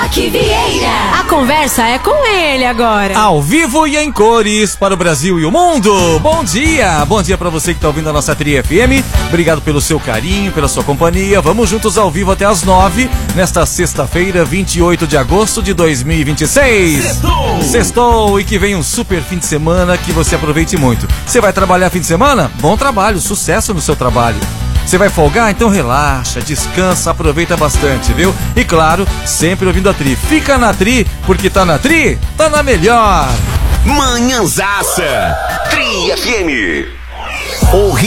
Roque Vieira. A conversa é com ele agora. Ao vivo e em cores para o Brasil e o mundo. Bom dia para você que está ouvindo a nossa Tri FM. Obrigado pelo seu carinho, pela sua companhia. Vamos juntos ao vivo até às 9, nesta sexta-feira, 28 de agosto de 2026. Sextou! E que vem um super fim de semana, que você aproveite muito. Você vai trabalhar fim de semana? Bom trabalho, sucesso no seu trabalho. Você vai folgar? Então relaxa, descansa, aproveita bastante, viu? E claro, sempre ouvindo a Tri. Fica na Tri, porque tá na Tri, tá na melhor. Manhãzaça. Tri FM.